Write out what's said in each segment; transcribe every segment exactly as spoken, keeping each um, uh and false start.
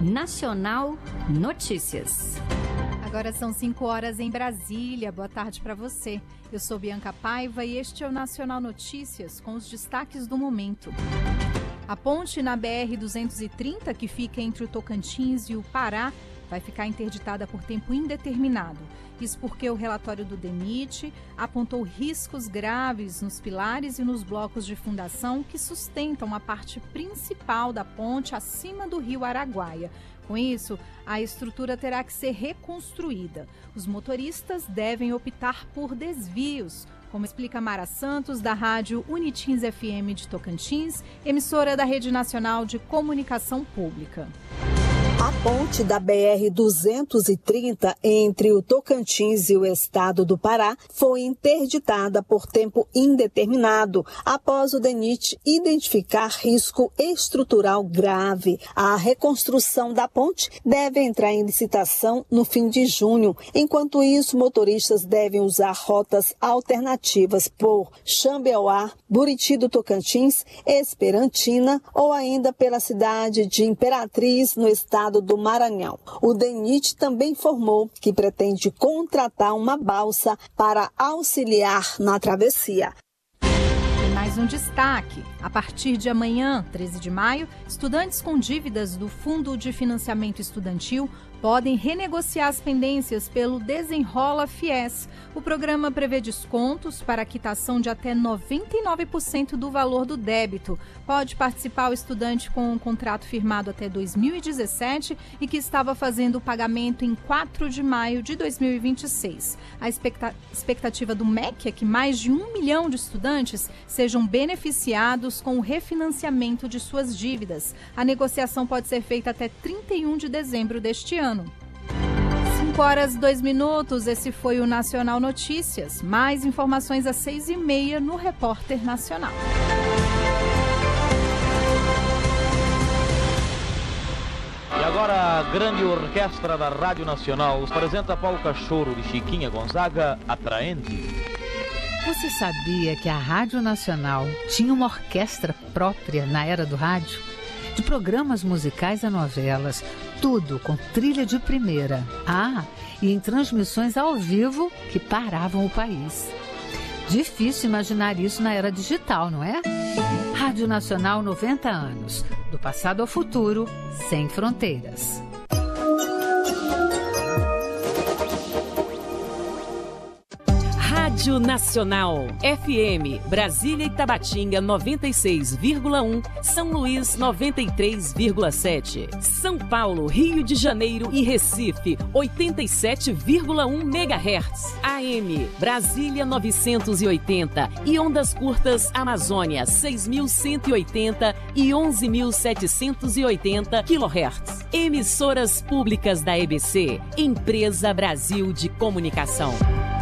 Nacional Notícias. Agora são cinco horas em Brasília. Boa tarde para você. Eu sou Bianca Paiva e este é o Nacional Notícias com os destaques do momento. A ponte na B R duzentos e trinta, que fica entre o Tocantins e o Pará, vai ficar interditada por tempo indeterminado. Isso porque o relatório do DENIT apontou riscos graves nos pilares e nos blocos de fundação que sustentam a parte principal da ponte acima do rio Araguaia. Com isso, a estrutura terá que ser reconstruída. Os motoristas devem optar por desvios, como explica Mara Santos, da rádio Unitins F M de Tocantins, emissora da Rede Nacional de Comunicação Pública. A ponte da B R duzentos e trinta entre o Tocantins e o estado do Pará foi interditada por tempo indeterminado após o DENIT identificar risco estrutural grave. A reconstrução da ponte deve entrar em licitação no fim de junho. Enquanto isso, motoristas devem usar rotas alternativas por Xambeuá, Buriti do Tocantins, Esperantina ou ainda pela cidade de Imperatriz, no estado do Maranhão. O DENIT também informou que pretende contratar uma balsa para auxiliar na travessia. E mais um destaque. A partir de amanhã, treze de maio, estudantes com dívidas do Fundo de Financiamento Estudantil podem renegociar as pendências pelo Desenrola Fies. O programa prevê descontos para a quitação de até noventa e nove por cento do valor do débito. Pode participar o estudante com um contrato firmado até dois mil e dezessete e que estava fazendo o pagamento em quatro de maio de dois mil e vinte e seis. A expectativa do M E C é que mais de um milhão de estudantes sejam beneficiados com o refinanciamento de suas dívidas. A negociação pode ser feita até trinta e um de dezembro deste ano. cinco horas e dois minutos, esse foi o Nacional Notícias. Mais informações às seis e meia no Repórter Nacional. E agora a grande orquestra da Rádio Nacional apresenta Pau Cachorro de Chiquinha Gonzaga, Atraente. Você sabia que a Rádio Nacional tinha uma orquestra própria na era do rádio? De programas musicais a novelas, tudo com trilha de primeira. Ah, e em transmissões ao vivo que paravam o país. Difícil imaginar isso na era digital, não é? Rádio Nacional, noventa anos. Do passado ao futuro, sem fronteiras. Rádio Nacional, F M, Brasília e Tabatinga noventa e seis vírgula um, São Luís noventa e três vírgula sete, São Paulo, Rio de Janeiro e Recife oitenta e sete vírgula um megahertz, A M, Brasília novecentos e oitenta e ondas curtas Amazônia seis mil cento e oitenta e onze mil setecentos e oitenta quilohertz. Emissoras públicas da E B C, Empresa Brasil de Comunicação.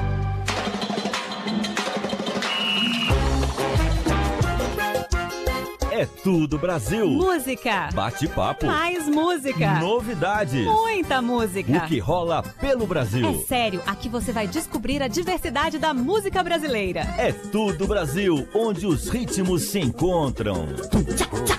É tudo Brasil. Música. Bate-papo. Mais música. Novidades. Muita música. O que rola pelo Brasil. É sério, aqui você vai descobrir a diversidade da música brasileira. É tudo Brasil, onde os ritmos se encontram.